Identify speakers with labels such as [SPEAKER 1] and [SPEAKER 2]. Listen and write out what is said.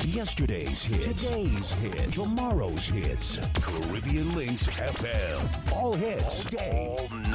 [SPEAKER 1] Yesterday's hits, today's hits, tomorrow's hits. Caribbean Links FM. All hits, all day, all